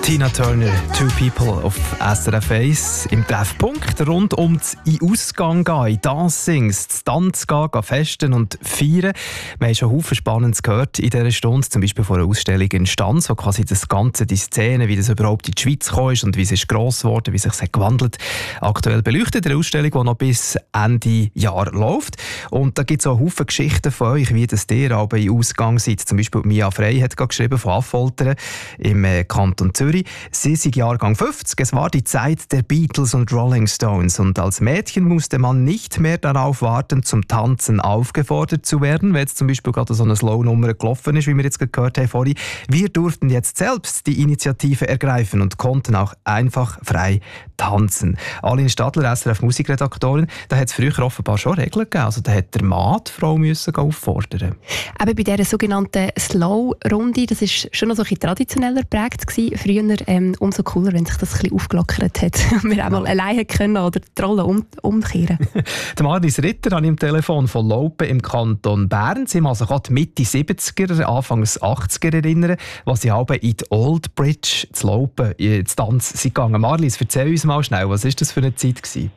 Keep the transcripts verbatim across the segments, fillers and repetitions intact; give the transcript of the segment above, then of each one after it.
Tina Turner, Two People auf S R F eins. Im Treffpunkt rund um das in Ausgang gehen, in Dancings, das Tanz gehen, gehen festen und feiern. Wir haben schon Haufen Spannendes gehört in dieser Stunde, zum Beispiel von einer Ausstellung in Stanz, wo quasi das Ganze, die Szene, wie das überhaupt in die Schweiz gekommen ist und wie es ist gross geworden, wie sich es gewandelt hat, aktuell beleuchtet. Eine Ausstellung, die noch bis Ende Jahr läuft. Und da gibt es auch Haufen Geschichten von euch, wie das ihr aber in Ausgang seid. Zum Beispiel Mia Frey hat gerade geschrieben von Affoltern im Kanton Zürich. Sie sind Jahrgang fünfzig. Es war die Zeit der Beatles und Rolling Stones. Und als Mädchen musste man nicht mehr darauf warten, zum Tanzen aufgefordert zu werden. Wenn jetzt zum Beispiel gerade so eine Slow-Nummer gelaufen ist, wie wir jetzt gehört haben vorhin. Wir durften jetzt selbst die Initiative ergreifen und konnten auch einfach frei tanzen. Aline Stadler, S R F-Musikredaktorin, da hat es früher offenbar schon Regeln gegeben. Also da hat der Mann die Frau müssen auffordern. Eben bei dieser sogenannten Slow-Runde, das war schon noch so ein bisschen traditioneller geprägt gewesen. Früher ähm, umso cooler, wenn sich das ein bisschen aufgelockert hat. Wir auch mal alleine können oder die Rolle um, umkehren. Der Marlies Ritter habe ich am Telefon von Laupen im Kanton Bern. Sie haben also gerade Mitte siebziger, Anfangs achtziger erinnern, was sie haben in die Old Bridge zu Laupen, ins Tanz sind gegangen. Marlies, erzähl uns mal schnell, was war das für eine Zeit gewesen?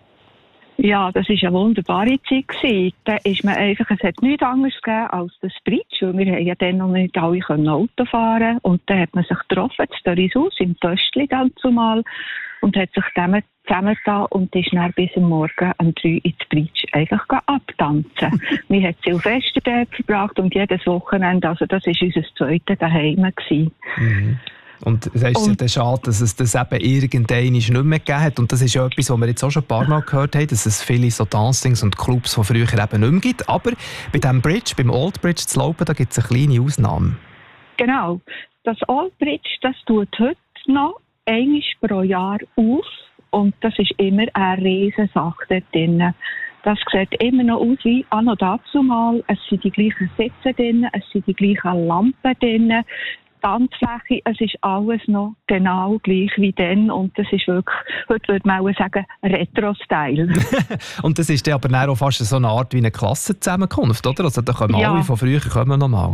Ja, das war eine wunderbare Zeit gewesen. Da ist man einfach, es hat nichts anderes gegeben als das Bridge, weil wir haben ja dann noch nicht alle Auto fahren und dann hat man sich getroffen, zu Dorishaus, im Töstli dann zumal, und hat sich zusammen zusammengetan und ist dann bis am Morgen um drei ins Bridge einfach abtanzen. Wir haben Silvester dort verbracht und jedes Wochenende, also das war unser zweites Daheim gewesen. Mhm. Und es ist ja dann schade, dass es das eben irgendwann nicht mehr gegeben hat. Und das ist ja etwas, was wir jetzt auch schon ein paar Mal gehört haben, dass es viele so Dancings und Clubs von früher eben nicht mehr gibt. Aber bei diesem Bridge, beim Old Bridge zu Laupen, da gibt es eine kleine Ausnahme. Genau. Das Old Bridge, das tut heute noch einmal pro Jahr auf. Und das ist immer eine riesen Sache dort drin. Das sieht immer noch aus wie an und dazu mal. Es sind die gleichen Sitze drin, es sind die gleichen Lampen drin. Tanzfläche, es ist alles noch genau gleich wie dann und das ist wirklich, heute würde man auch sagen, Retro-Style. Und das ist dann aber auch fast so eine Art wie eine Klassenzusammenkunft, oder? Also da kommen ja alle von früher kommen noch mal.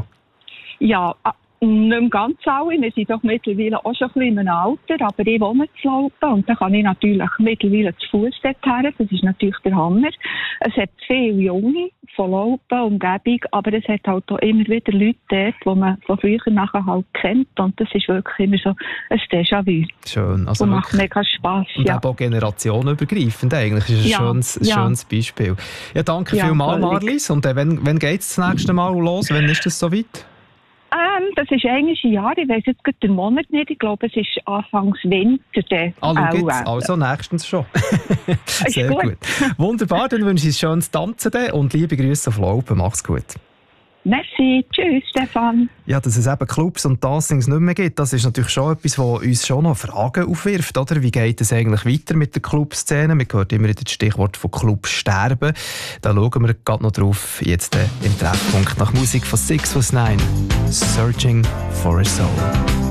Ja, nicht mehr ganz alle. Wir sind doch mittlerweile auch schon ein bisschen im Alter, aber ich wohne zu Laupen und dann kann ich natürlich mittlerweile zu Fuß dorthin. Das ist natürlich der Hammer. Es hat viele Junge von Laupen, Umgebung, aber es hat halt auch immer wieder Leute dort, die man von früher nachher halt kennt und das ist wirklich immer so ein Déjà-vu. Schön. Also und macht mega Spass. Und ja. auch generationenübergreifend eigentlich. Das ist ein ja, schönes, ja. schönes Beispiel. Ja, danke ja, vielmals, Marlies. Und äh, wenn, wenn geht es das nächste Mal los? Wann ist das soweit? Ähm, das ist eigentlich ein Jahr, ich weiss jetzt gerade den Monat nicht, ich glaube es ist Anfangs Winter. Ah, schau jetzt, also nächstens schon. Sehr gut. gut. Wunderbar, dann wünsche ich ein schönes Tanzen und liebe Grüße auf Laupen. Mach's gut. Merci, tschüss Stefan. Ja, dass es eben Clubs und Dancings nicht mehr gibt, das ist natürlich schon etwas, was uns schon noch Fragen aufwirft, oder? Wie geht es eigentlich weiter mit der Clubszene? Man hört immer wieder das Stichwort von Club sterben. Da schauen wir gerade noch drauf, jetzt äh, im Treffpunkt nach Musik von Six was Nine. Searching for a Soul.